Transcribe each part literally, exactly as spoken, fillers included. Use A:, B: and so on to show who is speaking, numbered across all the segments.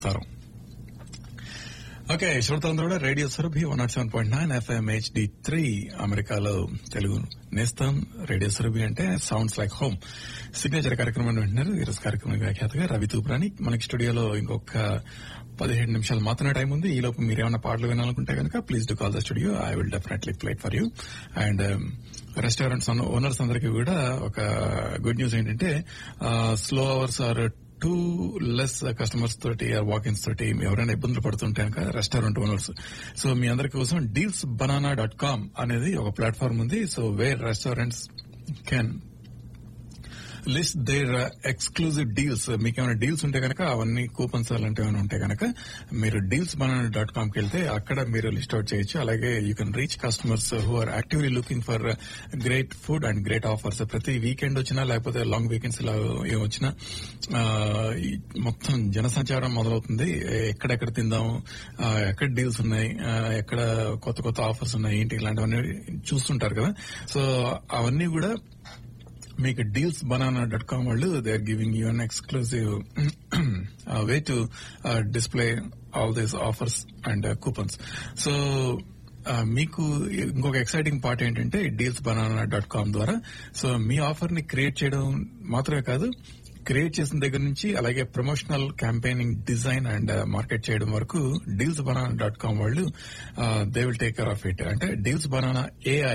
A: తరం. ఓకే, శ్రోతలందరూ కూడా radio Surabhi one not seven point nine FM HD three అమెరికాలో తెలుగు నేస్తాం. రేడియో సురభి అంటే సౌండ్స్ లైక్ హోమ్ సిగ్నేచర్ కార్యక్రమాన్ని వింటున్నారు. ఈరోజు కార్యక్రమం వ్యాఖ్యాతగా రవి తూప్రాని. మనకి స్టూడియోలో ఇంకొక పదిహేడు నిమిషాలు మాత్రమే టైం ఉంది. ఈ లోపు మీరు ఏమైనా పాటలు వినాలనుకుంటే కనుక please do call the studio. I will definitely play for you. And restaurants owners అందరికీ కూడా ఒక గుడ్ న్యూస్ ఏంటంటే slow hours are two less customers తోటి వాకిన్స్ తోటి ఎవరైనా ఇబ్బందులు పడుతుంటే కనుక రెస్టారెంట్ ఓనర్స్, సో మీ అందరి కోసం డీల్స్ బనానా డాట్ కామ్ అనేది ఒక ప్లాట్ఫామ్ ఉంది. So where restaurants can list there exclusive deals. మీకు ఏమైనా డీల్స్ ఉంటే కనుక అవన్నీ కూపన్స్ అలాంటివి ఏమైనా ఉంటే కనుక మీరు డీల్స్ బనానా డాట్ కామ్ కి వెళ్తే అక్కడ మీరు లిస్ట్ అవుట్ చేయొచ్చు. అలాగే you can reach customers who are actively looking for great food and great offers. ప్రతి వీకెండ్ వచ్చినా లేకపోతే లాంగ్ వీకెండ్స్ ఇలా ఏం వచ్చినా మొత్తం జనసంచారం మొదలవుతుంది. ఎక్కడెక్కడ తిందాం, ఎక్కడ డీల్స్ ఉన్నాయి, ఎక్కడ కొత్త కొత్త ఆఫర్స్ ఉన్నాయి, ఏంటి ఇలాంటివన్నీ చూస్తుంటారు కదా. సో అవన్నీ కూడా మీకు డీల్స్ బనానా డాట్ కామ్ వాళ్ళు they are giving you an exclusive way to display all these offers and coupons. So మీకు ఇంకొక ఎక్సైటింగ్ పార్ట్ ఏంటంటే డీల్స్ బనానా డాట్ కామ్ ద్వారా సో మీ ఆఫర్ ని క్రియేట్ చేయడం మాత్రమే కాదు, క్రియేట్ చేసిన దగ్గర నుంచి అలాగే promotional campaigning, design and market చేయడం వరకు డీల్స్ బనానా డాట్ కామ్ వాళ్ళు they will take care of it. అంటే deals banana AI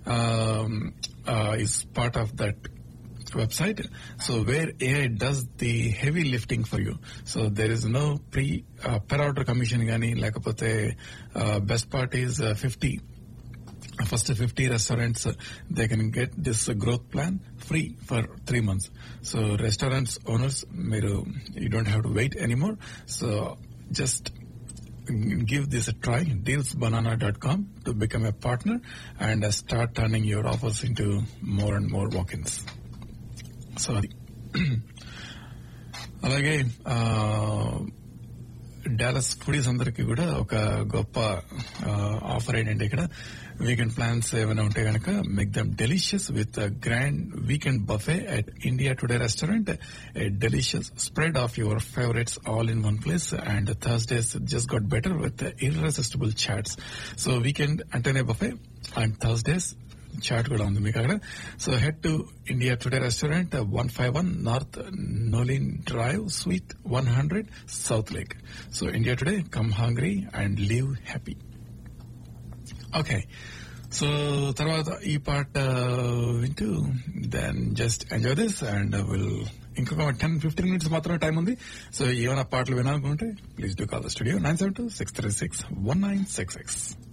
A: is part of that website, so where A I does the heavy lifting for you. So there is no pre uh, per order commission gani lekapothe uh, best part is uh, fifty first fifty restaurants uh, they can get this uh, growth plan free for three months. So restaurants owners meeru you don't have to wait anymore, so just give this a try, deals banana dot com, to become a partner and uh, start turning your offers into more and more walk-ins. Sorry. అలాగే Dallas foodies అందరికీ కూడా ఒక గొప్ప offer ఏంటంటే ఇక్కడ weekend plans ఏమైనా ఉంటే కనుక make them delicious with grand weekend buffet at India today restaurant. A delicious spread of your favourites all in one place. And Thursdays just got better with irresistible charts. So weekend అంటేనే buffet and Thursdays chat కూడా ఉంది మీకు అక్కడ. So head to India today restaurant, one five one north నోలిన్ drive, sweet one hundred, south lake. So India today, come hungry and live happy. Okay, so తర్వాత ఈ పాట వింటూ then just enjoy this and will ఇంకొక ten fifteen minutes మాత్రమే time ఉంది. So ఏమైనా పాటలు వినాలనుకుంటే please do call the studio nine seven two six three six one nine six six.